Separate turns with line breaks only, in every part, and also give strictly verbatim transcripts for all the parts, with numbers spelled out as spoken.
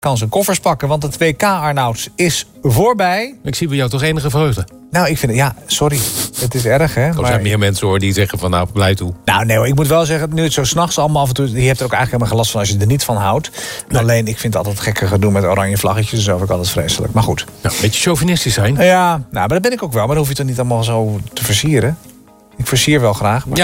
kan zijn koffers pakken, want het W K, Arnoud, is voorbij.
Ik zie bij jou toch enige vreugde.
Nou, ik vind het, ja, sorry, het is erg, hè.
Er maar... zijn meer mensen, hoor, die zeggen van, nou, blij toe.
Nou, nee, hoor, ik moet wel zeggen, nu het zo 's nachts allemaal af en toe... je hebt er ook eigenlijk helemaal geen last van als je er niet van houdt. Nee. Alleen, ik vind het altijd gekke gedoe met oranje vlaggetjes en zo, vind ik altijd vreselijk. Maar goed.
Nou, een beetje chauvinistisch zijn.
Ja, nou, maar dat ben ik ook wel, maar dan hoef je toch niet allemaal zo te versieren. Ik versier wel graag. Maar...
Ja,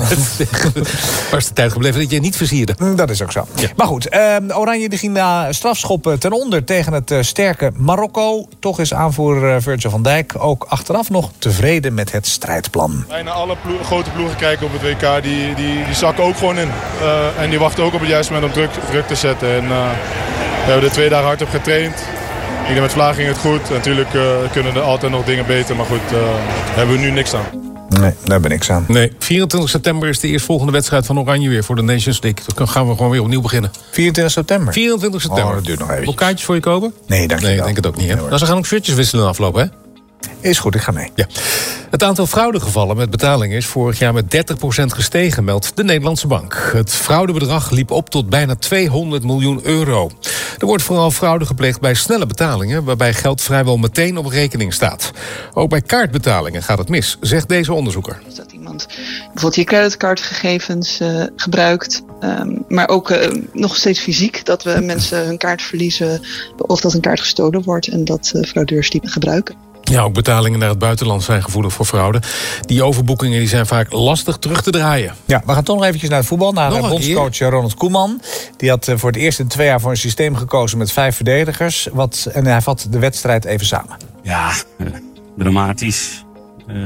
waar is de tijd gebleven dat je niet versierde?
Dat is ook zo. Ja. Maar goed, uh, Oranje die ging na strafschoppen ten onder tegen het uh, sterke Marokko. Toch is aanvoerder uh, Virgil van Dijk ook achteraf nog tevreden met het strijdplan.
Bijna alle plo- grote ploegen kijken op het W K, die, die, die zakken ook gewoon in. Uh, en die wachten ook op het juiste moment om druk, druk te zetten. En, uh, we hebben er twee dagen hard op getraind. Ik denk met Vlaag ging het goed. Natuurlijk uh, kunnen er altijd nog dingen beter, maar goed, uh, hebben we nu niks aan.
Nee, daar ben ik niks aan.
Nee, vierentwintig september is de eerstvolgende wedstrijd van Oranje weer voor de Nations League. Dan gaan we gewoon weer opnieuw beginnen.
vierentwintig september?
vierentwintig september.
Oh, dat duurt nog even.
Wil kaartjes voor je kopen?
Nee, dank je
Nee,
wel.
ik denk het ook niet. Hè?
Nee,
nou, ze gaan ook shirtjes wisselen aflopen, hè?
Is goed, ik ga mee.
Ja. Het aantal fraudegevallen met betaling is vorig jaar met dertig procent gestegen, meldt de Nederlandse Bank. Het fraudebedrag liep op tot bijna tweehonderd miljoen euro. Er wordt vooral fraude gepleegd bij snelle betalingen, waarbij geld vrijwel meteen op rekening staat. Ook bij kaartbetalingen gaat het mis, zegt deze onderzoeker.
Dat iemand bijvoorbeeld je creditcardgegevens uh, gebruikt, um, maar ook uh, nog steeds fysiek, dat we mensen hun kaart verliezen of dat een kaart gestolen wordt en dat uh, fraudeurs die gebruiken.
Ja, ook betalingen naar het buitenland zijn gevoelig voor fraude. Die overboekingen die zijn vaak lastig terug te draaien.
Ja, we gaan toch nog eventjes naar het voetbal. Naar
nog
bondscoach Ronald Koeman. Die had voor het eerst in twee jaar voor een systeem gekozen met vijf verdedigers. Wat, en hij vat de wedstrijd even samen.
Ja, uh, dramatisch. Uh,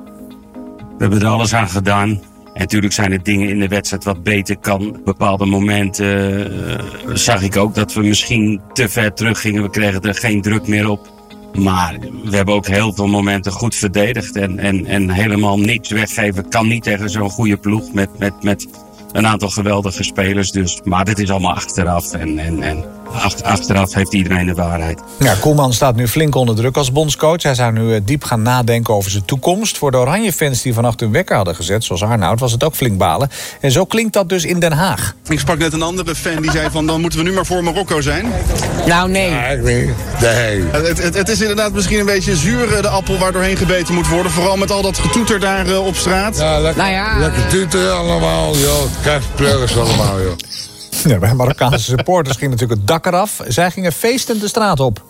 we hebben er alles aan gedaan. En natuurlijk zijn er dingen in de wedstrijd wat beter kan. Op bepaalde momenten uh, zag ik ook dat we misschien te ver terug gingen. We kregen er geen druk meer op. Maar we hebben ook heel veel momenten goed verdedigd. En, en, en helemaal niks weggeven kan niet tegen zo'n goede ploeg. Met, met, met een aantal geweldige spelers. Dus, maar dit is allemaal achteraf. En, en, en achteraf heeft iedereen de waarheid.
Ja, Koeman staat nu flink onder druk als bondscoach. Hij zou nu diep gaan nadenken over zijn toekomst. Voor de Oranje-fans die vannacht hun wekker hadden gezet, zoals Arnoud, was het ook flink balen. En zo klinkt dat dus in Den Haag.
Ik sprak net een andere fan die zei van, dan moeten we nu maar voor Marokko zijn.
Nou, nee.
Nee. nee. Het, het, het is inderdaad misschien een beetje zuur, de appel waar doorheen gebeten moet worden. Vooral met al dat getoeter daar uh, op straat.
Ja, lekker,
nou ja.
lekker toeter allemaal, joh. Kijk, pleurs allemaal, joh.
Ja, bij Marokkaanse supporters ging natuurlijk het dak eraf. Zij gingen feestend de straat op.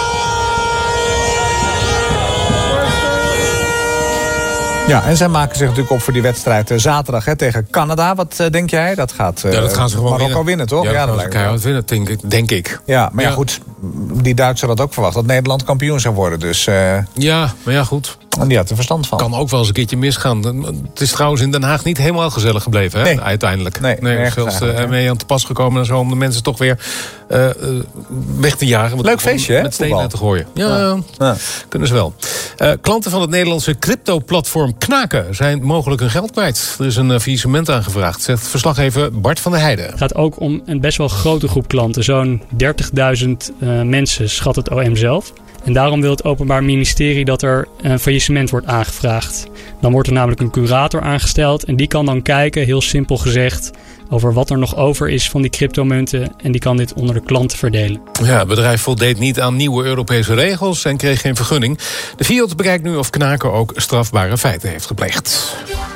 Ja, en zij maken zich natuurlijk op voor die wedstrijd uh, zaterdag hè, tegen Canada. Wat uh, denk jij? Dat gaat uh,
ja, dat gaan ze gewoon
Marokko
winnen.
winnen, toch?
Ja, dat
ja,
gaan ze keihard winnen, denk ik. Denk ik.
Ja, maar ja.
ja,
goed, die Duitsers hadden ook verwacht dat Nederland kampioen zou worden. Dus, uh,
ja, maar ja, goed.
En die had er verstand van.
Kan ook wel eens een keertje misgaan. Het is trouwens in Den Haag niet helemaal gezellig gebleven, hè? Nee. Uiteindelijk.
Nee,
nee er is veel mee aan te pas gekomen en zo om de mensen toch weer uh, uh, weg te jagen.
Leuk feestje, hè?
Met stenen uit te gooien. Ja,
ja. ja.
kunnen ze wel. Uh, klanten van het Nederlandse crypto-platform Knaken zijn mogelijk hun geld kwijt. Er is een uh, faillissement aangevraagd, zegt verslaggever Bart van der Heijden.
Het gaat ook om een best wel grote groep klanten. Zo'n dertigduizend uh, mensen schat het O M zelf. En daarom wil het Openbaar Ministerie dat er een faillissement wordt aangevraagd. Dan wordt er namelijk een curator aangesteld en die kan dan kijken, heel simpel gezegd, over wat er nog over is van die cryptomunten en die kan dit onder de klanten verdelen.
Ja, het bedrijf voldeed niet aan nieuwe Europese regels en kreeg geen vergunning. De Fiat bekijkt nu of Knaken ook strafbare feiten heeft gepleegd.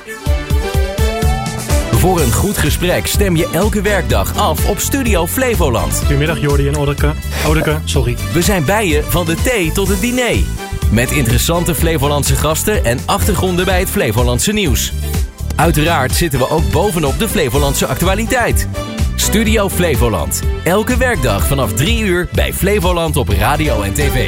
Voor een goed gesprek stem je elke werkdag af op Studio Flevoland.
Goedemiddag Jordi en Odeke. Odeke, sorry.
We zijn bij je van de thee tot het diner. Met interessante Flevolandse gasten en achtergronden bij het Flevolandse nieuws. Uiteraard zitten we ook bovenop de Flevolandse actualiteit. Studio Flevoland. Elke werkdag vanaf drie uur bij Flevoland op radio en tv.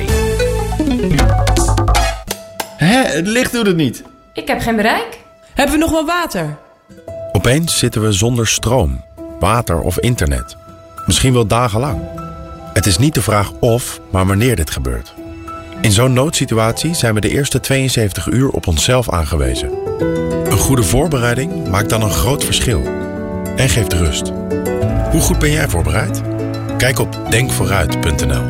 Hé, het licht doet het niet.
Ik heb geen bereik.
Hebben we nog wel water?
Opeens zitten we zonder stroom, water of internet. Misschien wel dagenlang. Het is niet de vraag of, maar wanneer dit gebeurt. In zo'n noodsituatie zijn we de eerste tweeënzeventig uur op onszelf aangewezen. Een goede voorbereiding maakt dan een groot verschil. En geeft rust. Hoe goed ben jij voorbereid? Kijk op denk vooruit punt n l.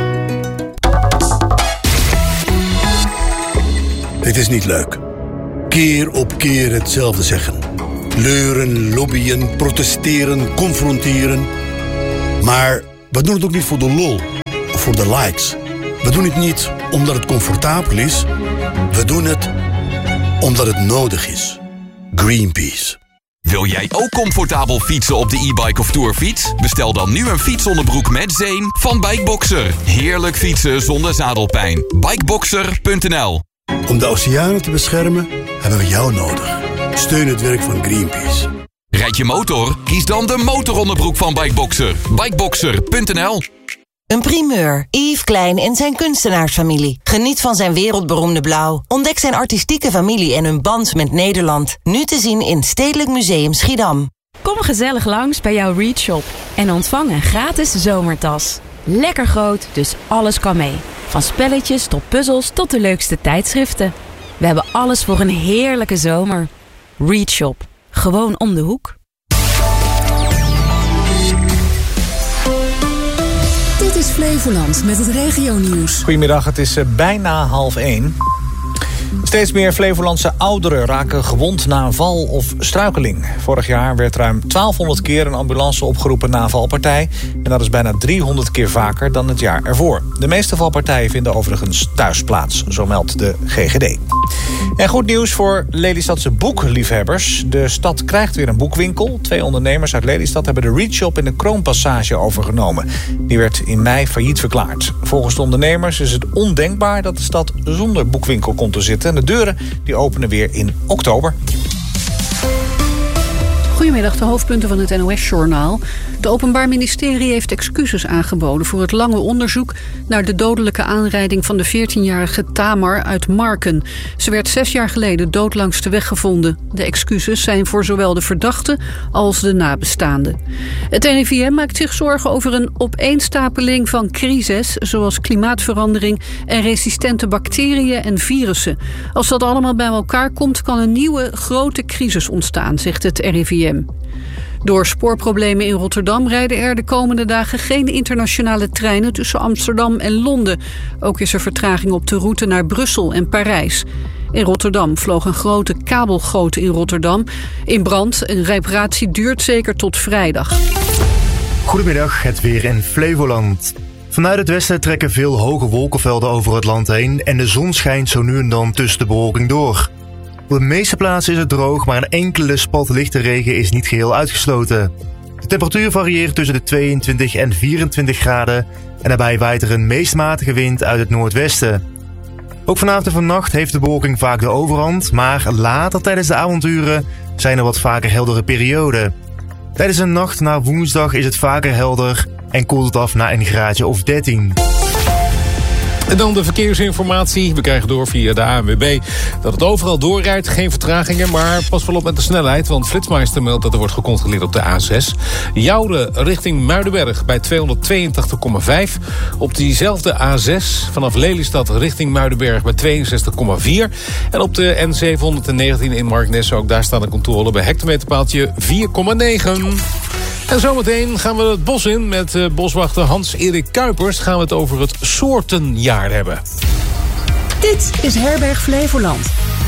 Het is niet leuk. Keer op keer hetzelfde zeggen. Leuren, lobbyen, protesteren, confronteren. Maar We doen het ook niet voor de lol of voor de likes. We doen het niet omdat het comfortabel is. We doen het omdat het nodig is. Greenpeace.
Wil jij ook comfortabel fietsen op de e-bike of tourfiets? Bestel dan nu een fietsonderbroek met zeem van Bikeboxer. Heerlijk fietsen zonder zadelpijn. Bikeboxer punt n l.
Om de oceanen te beschermen hebben we jou nodig. Steun het werk van Greenpeace.
Rijd je motor? Kies dan de motoronderbroek van Bikeboxer. Bikeboxer punt n l.
Een primeur. Yves Klein en zijn kunstenaarsfamilie. Geniet van zijn wereldberoemde blauw. Ontdek zijn artistieke familie en hun band met Nederland. Nu te zien in Stedelijk Museum Schiedam.
Kom gezellig langs bij jouw Read Shop en ontvang een gratis zomertas. Lekker groot, dus alles kan mee. Van spelletjes tot puzzels tot de leukste tijdschriften. We hebben alles voor een heerlijke zomer. Read Shop. Gewoon om de hoek.
Dit is Flevoland met het regionieuws.
Goedemiddag, het is bijna half één. Steeds meer Flevolandse ouderen raken gewond na een val of struikeling. Vorig jaar werd ruim twaalfhonderd keer een ambulance opgeroepen na een valpartij. En dat is bijna driehonderd keer vaker dan het jaar ervoor. De meeste valpartijen vinden overigens thuis plaats, zo meldt de G G D. En goed nieuws voor Lelystadse boekliefhebbers. De stad krijgt weer een boekwinkel. Twee ondernemers uit Lelystad hebben de Read Shop in de Kroonpassage overgenomen. Die werd in mei failliet verklaard. Volgens de ondernemers is het ondenkbaar dat de stad zonder boekwinkel komt te zitten. En de deuren die openen weer in oktober.
Goedemiddag, de hoofdpunten van het N O S-journaal. Het Openbaar Ministerie heeft excuses aangeboden voor het lange onderzoek naar de dodelijke aanrijding van de veertienjarige Tamar uit Marken. Ze werd zes jaar geleden dood langs de weg gevonden. De excuses zijn voor zowel de verdachte als de nabestaanden. Het N I V M maakt zich zorgen over een opeenstapeling van crises, zoals klimaatverandering en resistente bacteriën en virussen. Als dat allemaal bij elkaar komt, kan een nieuwe grote crisis ontstaan, zegt het R I V M. Door spoorproblemen in Rotterdam rijden er de komende dagen geen internationale treinen tussen Amsterdam en Londen. Ook is er vertraging op de route naar Brussel en Parijs. In Rotterdam vloog een grote kabelgoot in Rotterdam in brand. Een reparatie duurt zeker tot vrijdag.
Goedemiddag, het weer in Flevoland. Vanuit het westen trekken veel hoge wolkenvelden over het land heen en de zon schijnt zo nu en dan tussen de bewolking door. Op de meeste plaatsen is het droog, maar een enkele spat lichte regen is niet geheel uitgesloten. De temperatuur varieert tussen de tweeëntwintig en vierentwintig graden en daarbij waait er een meest matige wind uit het noordwesten. Ook vanavond en vannacht heeft de bewolking vaak de overhand, maar later tijdens de avonturen zijn er wat vaker heldere perioden. Tijdens de nacht na woensdag is het vaker helder en koelt het af naar een graadje of dertien.
En dan de verkeersinformatie. We krijgen door via de A N W B dat het overal doorrijdt. Geen vertragingen, maar pas wel op met de snelheid. Want Flitsmeister meldt dat er wordt gecontroleerd op de A zes. Joure richting Muidenberg bij tweehonderdtweeëntachtig komma vijf. Op diezelfde A zes vanaf Lelystad richting Muidenberg bij tweeënzestig komma vier. En op de N zevenhonderdnegentien in Marknesse, ook daar staat een controle bij hectometerpaaltje vier komma negen. En zometeen gaan we het bos in met uh, boswachter Hans-Erik Kuipers. Gaan we het over het soortenjaar hebben.
Dit is Herberg Flevoland.